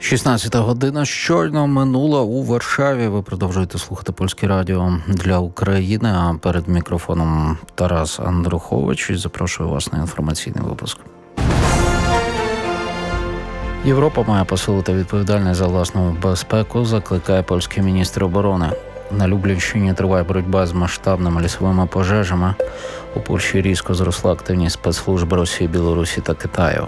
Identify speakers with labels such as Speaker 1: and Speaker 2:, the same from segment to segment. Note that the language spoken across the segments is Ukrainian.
Speaker 1: 16 година щойно минула у Варшаві. Ви продовжуєте слухати Польське радіо для України. А перед мікрофоном Тарас Андрухович. І запрошую вас на інформаційний випуск. Європа має посилити відповідальність за власну безпеку, закликає польський міністр оборони. На Люблінщині триває боротьба з масштабними лісовими пожежами. У Польщі різко зросла активність спецслужб Росії, Білорусі та Китаю.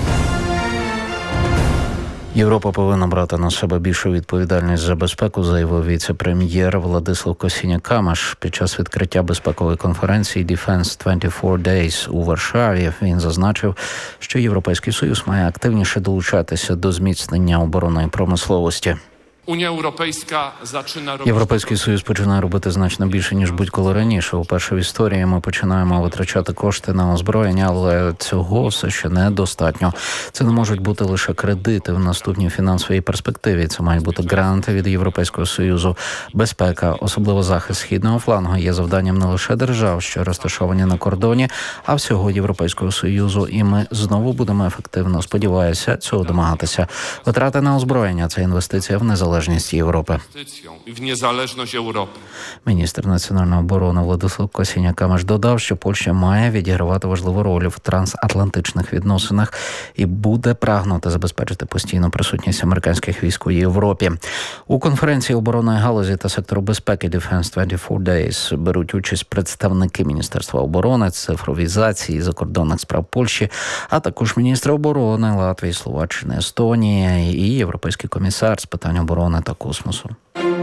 Speaker 1: Європа повинна брати на себе більшу відповідальність за безпеку, заявив віце-прем'єр Владислав Косіня-Камиш під час відкриття безпекової конференції Defense 24 Days у Варшаві. Він зазначив, що Європейський Союз має активніше долучатися до зміцнення оборонної промисловості. Європейський Союз починає робити значно більше, ніж будь-коли раніше. Уперше в історії ми починаємо витрачати кошти на озброєння, але цього все ще недостатньо. Це не можуть бути лише кредити в наступній фінансовій перспективі. Це мають бути гранти від Європейського Союзу. Безпека, особливо захист східного флангу, є завданням не лише держав, що розташовані на кордоні, а всього Європейського Союзу. І ми знову будемо ефективно, сподіваюся, цього домагатися. Витрати на озброєння – це інвестиція в незалежність Європи. Міністр національної оборони Владислав Косіня-Камиш додав, що Польща має відігравати важливу роль в трансатлантичних відносинах і буде прагнути забезпечити постійну присутність американських військ у Європі. У конференції оборонної галузі та сектору безпеки Defense 24 Days беруть участь представники Міністерства оборони, цифровізації, закордонних справ Польщі, а також міністри оборони Латвії, Словаччини, Естонії і Європейський комісар з питань оборони та космосу.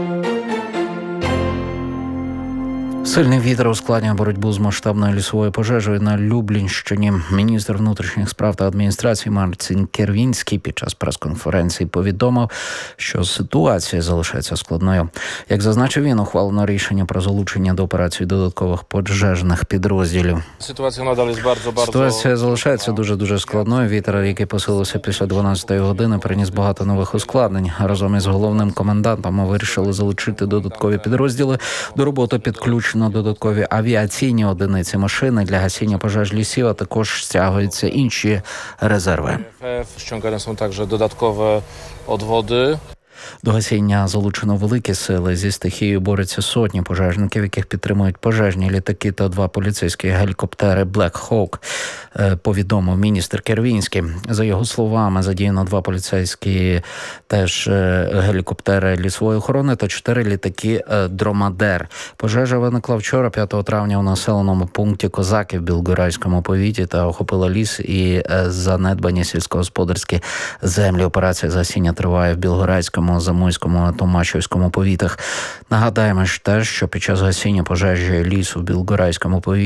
Speaker 1: Сильний вітер ускладнює боротьбу з масштабною лісовою пожежею на Люблінщині. Міністр внутрішніх справ та адміністрації Марцін Кервінський під час прес-конференції повідомив, що ситуація залишається складною. Як зазначив він, ухвалено рішення про залучення до операції додаткових пожежних підрозділів. Ситуація залишається дуже складною. Вітер, який посилився після 12-ї години, приніс багато нових ускладнень. Разом із головним комендантом ми вирішили залучити додаткові підрозділи. До роботи підключено додаткові авіаційні одиниці, машини для гасіння пожеж лісів, а також стягуються інші резерви.
Speaker 2: Ściągane są także dodatkowe odwody.
Speaker 1: До гасіння залучено великі сили. Зі стихією борються сотні пожежників, яких підтримують пожежні літаки та 2 поліцейські гелікоптери Black Hawk, повідомив міністр Кервінський. За його словами, задіяно 2 поліцейські теж гелікоптери лісової охорони та 4 літаки Дромадер. Пожежа виникла вчора, 5 травня, у населеному пункті Козаки в Білгорайському повіті та охопила ліс і занедбані сільськогосподарські землі. Операція з гасіння триває в Білгорайському, Замойському, Томашівському повітах. Нагадаємо ж теж, що під час гасіння пожежі лісу в Білгорайському повіті